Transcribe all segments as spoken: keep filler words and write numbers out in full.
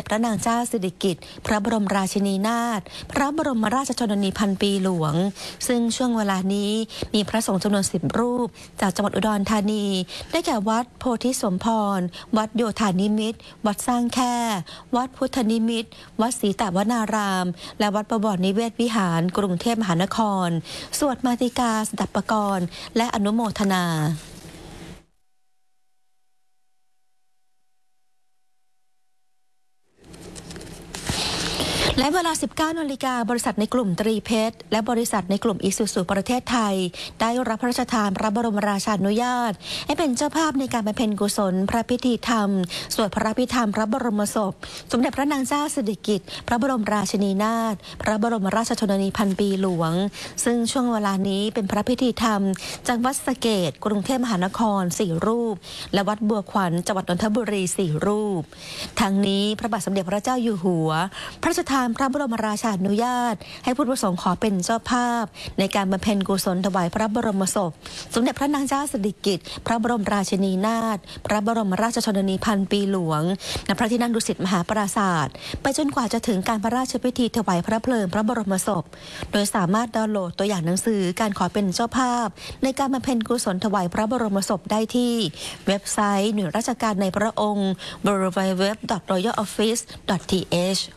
พระนางเจ้าสิริกิติ์พระบรมราชินีนาถพระบรมราชชนนีพันปีหลวงซึ่งช่วงเวลานี้มีพระสงฆ์จำนวนสิบรูปจากจังหวัดอุดรธานีได้แก่วัดโพธิสมพรวัดโยธานิมิตรวัดสร้างแค่วัดพุทธนิมิตรวัดศรีตวนารามและวัดประบรนิเวศวิหารกรุงเทพมหานครสวดมาติกาสดับปกรณ์และอนุโมทนาและเวลา สิบเก้านาฬิกา บริษัทในกลุ่มตรีเพชรและบริษัทในกลุ่มอิซูซุประเทศไทยได้รับพระราชทานพระบรมราชานุญาตให้เป็นเจ้าภาพในการบำเพ็ญกุศลพระพิธีธรรมสวดพระพิธรรมพระบรมศพสมเด็จพระนางเจ้าสิริกิติ์พระบรมราชินีนาถพระบรมราชชนนีพันปีหลวงซึ่งช่วงเวลานี้เป็นพระพิธีธรรมจากวัดสะเกษกรุงเทพมหานครสี่รูปและวัดบัวขวัญจังหวัดนนทบุรีสี่รูปทั้งนี้พระบาทสมเด็จพระเจ้าอยู่หัวพระราชทานพระบรมราชานุญาตให้ผู้ประสงค์ขอเป็นเจ้าภาพในการบำเพ็ญกุศลถวายพระบรมศพสมเด็จพระนางเจ้าสิริกิติ์พระบรมราชินีนาถพระบรมราชชนนีพันปีหลวงณพระที่นั่งดุสิตมหาปราสาทไปจนกว่าจะถึงการพระราชพิธีถวายพระเพลิงพระบรมศพโดยสามารถดาวน์โหลดตัวอย่างหนังสือการขอเป็นเจ้าภาพในการบำเพ็ญกุศลถวายพระบรมศพได้ที่เว็บไซต์หน่วยราชการในพระองค์ ดับเบิลยู ดับเบิลยู ดับเบิลยู ดอท รอยัลออฟฟิศ ดอท ที เอช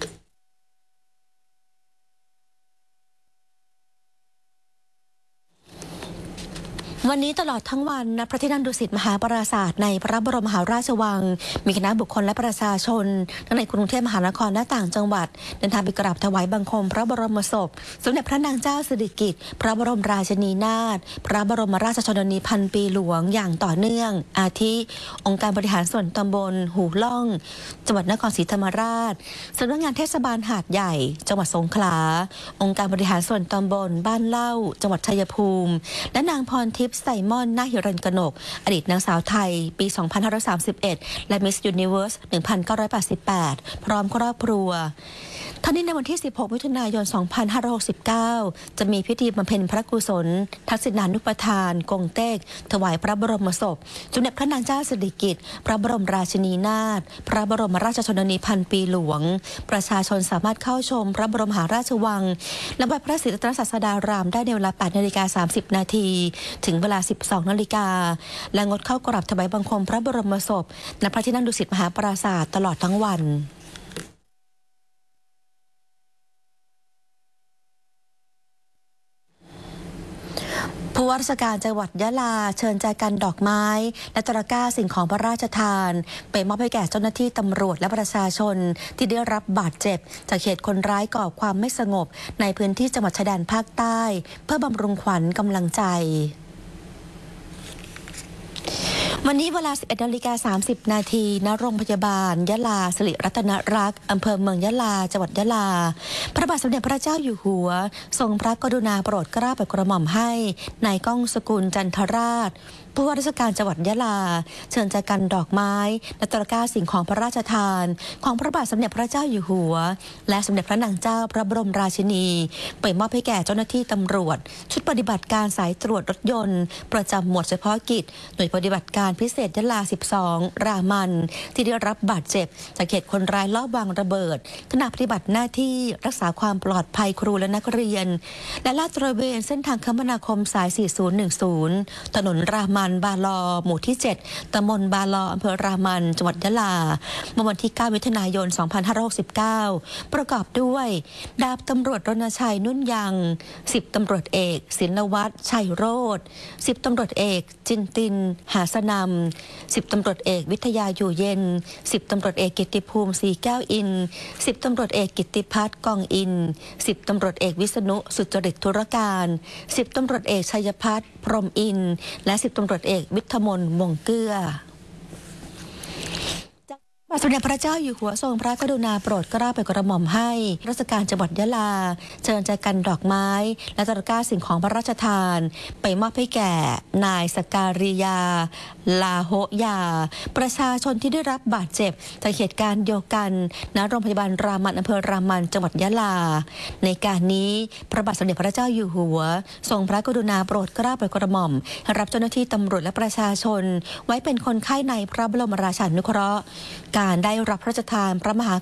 วันนี้ตลอดทั้งวันณพระที่นั่งดุสิตมหาปราสาทในพระบรมมหาราชวังมีคณะบุคคลและประชาชนทั้งในกรุงเทพมหานครและต่างจังหวัดเดินทางไปกราบถวายบังคมพระบรมศพสมเด็จพระนางเจ้าสิริกิติ์พระบรมราชินีนาถพระบรมราชชนนีพันปีหลวงอย่างต่อเนื่องอาทิองค์การบริหารส่วนตำบลหูล่องจังหวัดนครศรีธรรมราชสำนักงานเทศบาลหาดใหญ่จังหวัดสงขลาองค์การบริหารส่วนตำบลบ้านเล่าจังหวัดชัยภูมิและนางพรทิพย์ไซมอนนาหิรัญกนกอดีตนางสาวไทยปี สองพันห้าร้อยสามสิบเอ็ด และ มิส ยูนิเวิร์ส หนึ่งพันเก้าร้อยแปดสิบแปด พร้อมครอบครัวทั้งนี้ในวันที่ สิบหก มิถุนายน สองพันห้าร้อยหกสิบเก้า จะมีพิธีบำเพ็ญพระกุศลทักษิณานุปทานกงเต็กถวายพระบรมศพสมเด็จพระนางเจ้าสิริกิติ์พระบรมราชินีนาถพระบรมราชชนนีพันปีหลวงประชาชนสามารถเข้าชมพระบรมมหาราชวังและวัดพระศรีรัตนศาสดารามได้ในเวลา แปดนาฬิกาสามสิบนาที ถึงเวลา สิบสองนาฬิกาและงดเข้ากราบถวายบังคมพระบรมศพณพระที่นั่งดุสิตมหาปราสาทตลอดทั้งวันผู้ว่าราชการจังหวัดยะลาเชิญแจกันดอกไม้และตะกร้าสิ่งของพระราชทานไปมอบให้แก่เจ้าหน้าที่ตำรวจและประชาชนที่ได้รับบาดเจ็บจากเหตุคนร้ายก่อความไม่สงบในพื้นที่จังหวัดชายแดนภาคใต้เพื่อบำรุงขวัญกำลังใจวันนี้เวลา สิบเอ็ดนาฬิกาสามสิบนาที ณ โรงพยาบาลยะลาสิริรัตนรักษ์อำเภอเมืองยะลาจังหวัดยะลาพระบาทสมเด็จพระเจ้าอยู่หัวทรงพระกรุณาโปรดเกล้าโปรดกระหม่อมให้นายก้องสกุลจันทราชผู้ว่าราชการจังหวัดยะลาเชิญแจกันดอกไม้และตะกร้าสิ่งของพระราชทานของพระบาทสมเด็จพระเจ้าอยู่หัวและสมเด็จพระนางเจ้าพระบรมราชินีไปมอบให้แก่เจ้าหน้าที่ตำรวจชุดปฏิบัติการสายตรวจรถยนต์ประจำหมวดเฉพาะกิจหน่วยปฏิบัติการพิเศษยะลาสิบสองรามันที่ได้รับบาดเจ็บจากเหตุคนร้ายลอบวางระเบิดขณะปฏิบัติหน้าที่รักษาความปลอดภัยครูและนักเรียนและลาดตระเวนเส้นทางคมนาคมสายสี่ศูนย์หนึ่งศูนย์ถนนรามันบาลอหมู่ที่เจ็ดตำบลบาลออำเภอรามันจังหวัดยะลาเมื่อวันที่เก้ามิถุนายนสองพันห้าร้อยหกสิบเก้าประกอบด้วยดาบตำรวจรณชัยนุ่นยังสิบตำรวจเอกศิลวัฒน์ชัยโรจน์สิบตำรวจเอกจินตินหาสนำสิบตำรวจเอกวิทยาอยู่เย็นสิบตำรวจเอกกิตติภูมิศรีแก้วอินสิบตำรวจเอกกิตติพัฒน์กองอินสิบตำรวจเอกวิษณุสุจริตธุรการสิบตำรวจเอกชัยพัฒน์พรหมอินและสิบตำรวจเอกวิทมนต์วงเกื้อ บาทสมเด็จพระเจ้าอยู่หัวทรงพระกรุณาโปรดเกล้าโปรดกระหม่อมให้ราชการจังหวัดยะลาเชิญแจกันดอกไม้และตะกร้าสิ่งของพระราชทานไปมอบให้แก่นายสการิยาลาโฮยาประชาชนที่ได้รับบาดเจ็บจากเหตุการณ์เดียวกันณโรงพยาบาลรามันอำเภอรามันจังหวัดยะลาในการนี้พระบาทสมเด็จพระเจ้าอยู่หัวทรงพระกรุณาโปรดเกล้าโปรดกระหม่อมรับเจ้าหน้าที่ตำรวจและประชาชนไว้เป็นคนไข้ในพระบรมราชานุเคราะห์การได้รับพระราชทานพระมหา